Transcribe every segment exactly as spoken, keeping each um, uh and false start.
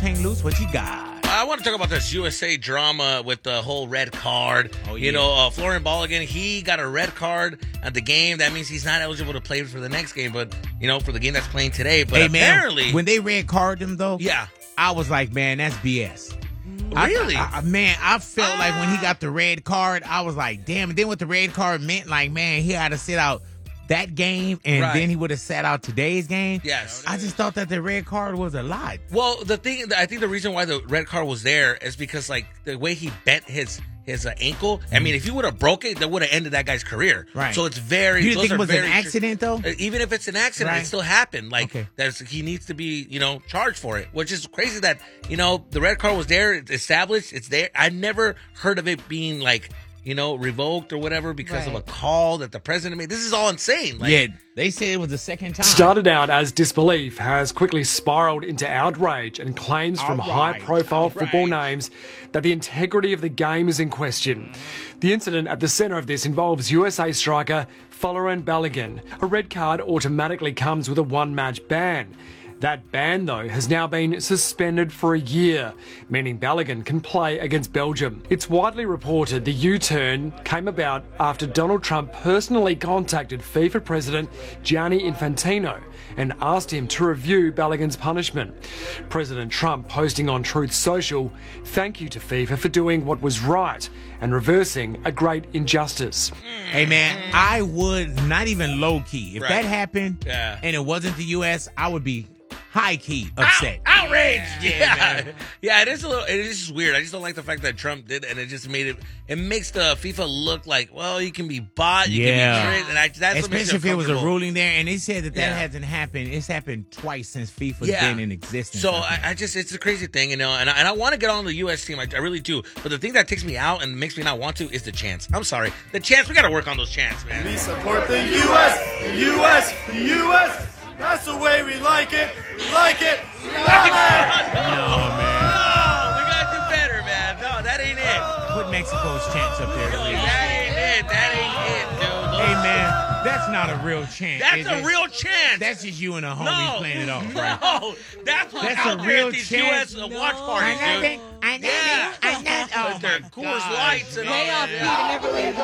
hang loose. What you got? I want to talk about this U S A drama with the whole red card. Oh, yeah. You know, uh, Florian Balogun, he got a red card at the game. That means he's not eligible to play for the next game, but, you know, for the game that's playing today. But hey, man, apparently... when they red carded him, though, yeah, I was like, man, that's B S. Really? I, I, I, man, I felt ah. like when he got the red card, I was like, damn. And then what the red card meant, like, man, he had to sit out that game, and right. then he would have sat out today's game. Yes. I just thought that the red card was a lot. Well, the thing, I think the reason why the red card was there is because, like, the way he bent his his uh, ankle. I mean, if he would have broke it, that would have ended that guy's career. Right. So it's very. You those think it was very, an accident, though? Even if it's an accident, right. it still happened. Like, okay. there's, he needs to be, you know, charged for it, which is crazy that, you know, the red card was there, it's established, it's there. I never heard of it being, like, you know, revoked or whatever because right. of a call that the president made. This is all insane. Like, yeah, they said it was the second time. Started out as disbelief, has quickly spiraled into outrage and claims from right. high-profile football right. names that the integrity of the game is in question. The incident at the centre of this involves U S A striker Florian Balogun. A red card automatically comes with a one-match ban. That ban, though, has now been suspended for a year, meaning Balogun can play against Belgium. It's widely reported the U-turn came about after Donald Trump personally contacted FIFA President Gianni Infantino and asked him to review Balogun's punishment. President Trump posting on Truth Social, "Thank you to FIFA for doing what was right and reversing a great injustice." Hey, man, I would, not even low-key, if right. that happened yeah. and it wasn't the U S, I would be high-key upset. Out, outraged. Yeah, yeah. Man. Yeah, it is a little, it is just weird. I just don't like the fact that Trump did, and it just made it, it makes the FIFA look like, well, you can be bought, you yeah. can be tricked, and I, that's what makes it especially if it was a ruling there, and they said that that yeah. hasn't happened. It's happened twice since FIFA's yeah. been in existence. So I, I just, it's a crazy thing, you know, and I, and I want to get on the U S team. I, I really do. But the thing that takes me out and makes me not want to is the chants. I'm sorry. The chants, we got to work on those chants, man. We support the U S, the U S, the U S. That's the way we like it. We like it. We love it. No, man. No, we got to do better, man. No, that ain't it. Put Mexico's chants up there, please. That ain't it. That ain't it, dude. Hey, man, that's not a real chant. That's a it? real chant. That's just you and a homie no, playing it off, no. right? No, that's what's That's out a there real at these chant. U S no. watch parties, I dude. I know yeah. I know. Oh, With their my Coors God. Lights and all Lay off, that. Pete, and never leave.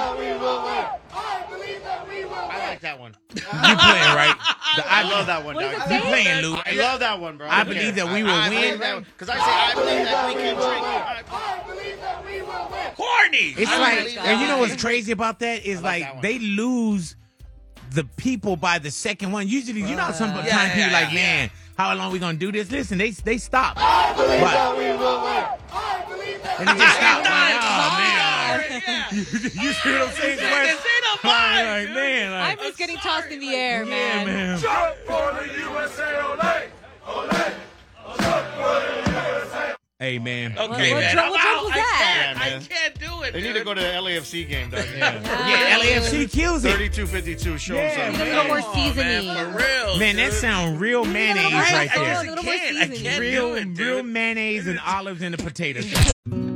I believe that we will. I like that one. You playing, right? The, I love that one, What dog. is it You saying? playing, Lou. I love that one, bro. I believe that we will I, I win. Because I say I believe that we can drink. I believe that we will win. Corny. It's I like, believe that. and you know what's crazy about that is like like, that one. they lose the people by the second one. Usually, you know, sometimes yeah, yeah, people yeah, like, man, how long we gonna do this? Listen, they they stop. I believe But- that we will win. I believe that And they just stop. Nine. Like, oh, man. Yeah. You see what I'm saying? They Wes? say the I'm vibe, like, dude. man, I'm like, just getting tossed in the air, yeah, man. man. Jump for the U S A, ole, ole. Jump for the U S A. Hey, man. Okay, What- man. what drum- what I'm drum out. was I that? can't. Yeah, I man. can't do it. They need dude. to go to the L A F C game, dog. Yeah, L A F C kills it. thirty-two fifty-two shows Yeah, up. Need a man. little more Come on, man, seasoning. for real. Man, that dude. sounds real mayonnaise Right? right I there. just A little more can't. I seasoning. can't Real, do it, dude. real mayonnaise and olives in the potato.